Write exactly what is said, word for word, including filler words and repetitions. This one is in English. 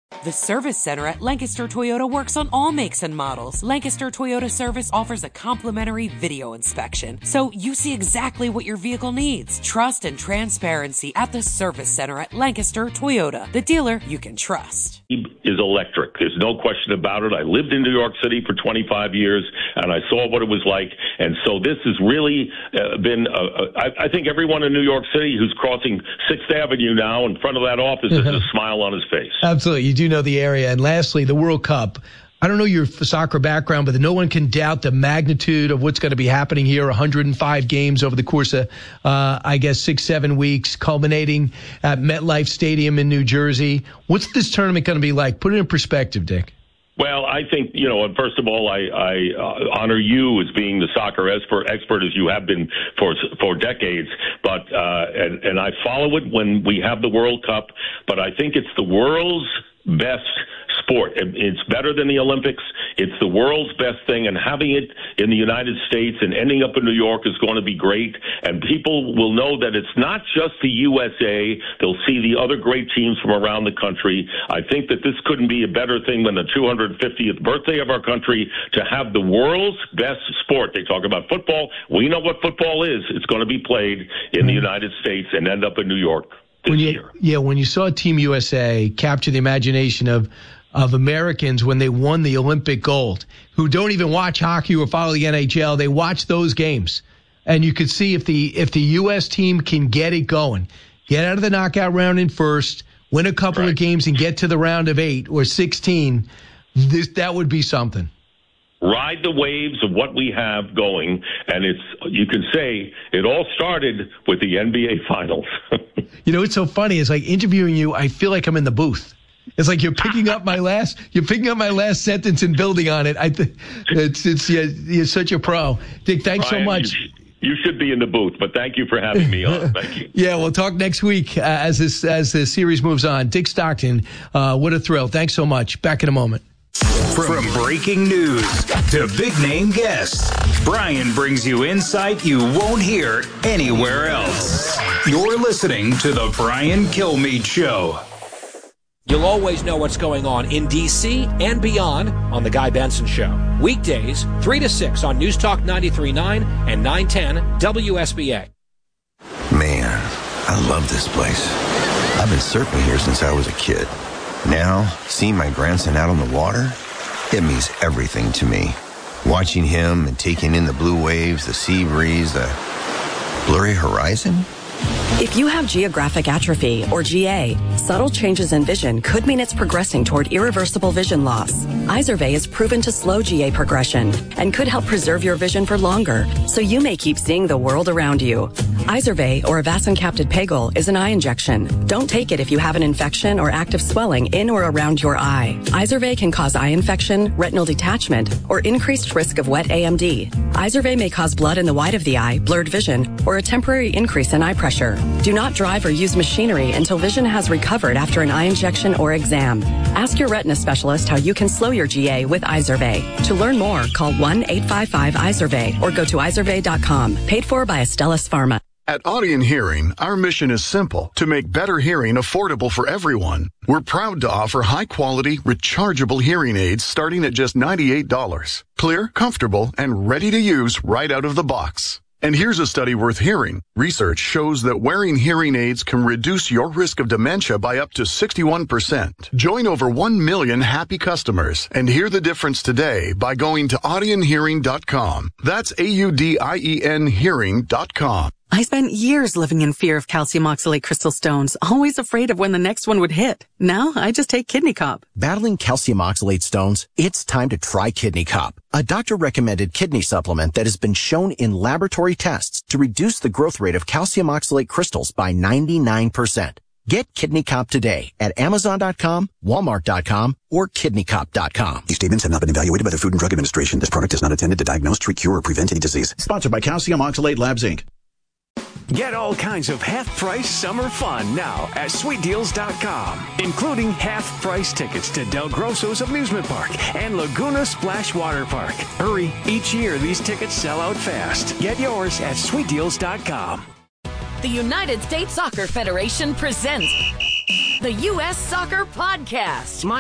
The Service Center at Lancaster Toyota works on all makes and models. Lancaster Toyota Service offers a complimentary video inspection, so you see exactly what your vehicle needs. Trust and transparency at the Service Center at Lancaster Toyota, the dealer you can trust. Is electric. There's no question about it. I lived in New York City for twenty-five years, and I saw what it was like. And so this has really uh, been, uh, uh, I, I think everyone in New York City who's crossing sixth Avenue now in front of that office has a smile on his face. Absolutely. You do know the area. And lastly, the World Cup. I don't know your soccer background, but no one can doubt the magnitude of what's going to be happening here. one hundred five games over the course of, uh, I guess, six, seven weeks, culminating at MetLife Stadium in New Jersey. What's this tournament going to be like? Put it in perspective, Dick. Well, I think, you know, first of all, I, I uh, honor you as being the soccer expert, expert as you have been for for decades. But uh, and, and I follow it when we have the World Cup. But I think it's the world's best sport. It's better than the Olympics. It's the world's best thing, and having it in the United States and ending up in New York is going to be great. And people will know that it's not just the U S A. They'll see the other great teams from around the country. I think that this couldn't be a better thing than the two hundred fiftieth birthday of our country to have the world's best sport. They talk about football. We know what football is. It's going to be played in the United States and end up in New York this when you, year. Yeah, when you saw Team U S A capture the imagination of of Americans when they won the Olympic gold, who don't even watch hockey or follow the N H L, they watch those games. And you could see if the if the U S team can get it going, get out of the knockout round in first, win a couple right. of games and get to the round of eight or sixteen, this that would be something. Ride the waves of what we have going, and it's you can say it all started with the N B A Finals. You know, it's so funny. It's like interviewing you, I feel like I'm in the booth. It's like you're picking up my last, you're picking up my last sentence and building on it. I th- it's it's yeah, you're such a pro, Dick. Thanks Brian, so much. You, you should be in the booth, but thank you for having me on. Thank you. Yeah, we'll talk next week uh, as this as the series moves on. Dick Stockton, uh, what a thrill! Thanks so much. Back in a moment. From breaking news to big name guests, Brian brings you insight you won't hear anywhere else. You're listening to the Brian Kilmeade Show. You'll always know what's going on in D C and beyond on The Guy Benson Show. Weekdays, three to six on News Talk ninety-three point nine and nine ten W S B A. Man, I love this place. I've been surfing here since I was a kid. Now, seeing my grandson out on the water, it means everything to me. Watching him and taking in the blue waves, the sea breeze, the blurry horizon. If you have geographic atrophy, or G A, subtle changes in vision could mean it's progressing toward irreversible vision loss. Izervay is proven to slow G A progression and could help preserve your vision for longer, so you may keep seeing the world around you. Izervay, or avacincaptad pegol, is an eye injection. Don't take it if you have an infection or active swelling in or around your eye. Izervay can cause eye infection, retinal detachment, or increased risk of wet A M D. Izervay may cause blood in the white of the eye, blurred vision, or a temporary increase in eye pressure. Do not drive or use machinery until vision has recovered after an eye injection or exam. Ask your retina specialist how you can slow your G A with Izervay. To learn more, call one eight five five Izervay or go to izervay dot com. Paid for by Astellas Pharma. At Audion Hearing, our mission is simple: to make better hearing affordable for everyone. We're proud to offer high-quality, rechargeable hearing aids starting at just ninety-eight dollars. Clear, comfortable, and ready to use right out of the box. And here's a study worth hearing. Research shows that wearing hearing aids can reduce your risk of dementia by up to sixty-one percent. Join over one million happy customers and hear the difference today by going to audion hearing dot com. That's A U D I E N hearing dot com. I spent years living in fear of calcium oxalate crystal stones, always afraid of when the next one would hit. Now, I just take Kidney Cop. Battling calcium oxalate stones? It's time to try Kidney Cop, a doctor-recommended kidney supplement that has been shown in laboratory tests to reduce the growth rate of calcium oxalate crystals by ninety-nine percent. Get Kidney Cop today at amazon dot com, walmart dot com, or kidney cop dot com. These statements have not been evaluated by the Food and Drug Administration. This product is not intended to diagnose, treat, cure, or prevent any disease. Sponsored by Calcium Oxalate Labs, Incorporated. Get all kinds of half-price summer fun now at sweet deals dot com, including half-price tickets to Del Grosso's Amusement Park and Laguna Splash Water Park. Hurry, each year these tickets sell out fast. Get yours at sweet deals dot com. The United States Soccer Federation presents the U S Soccer Podcast.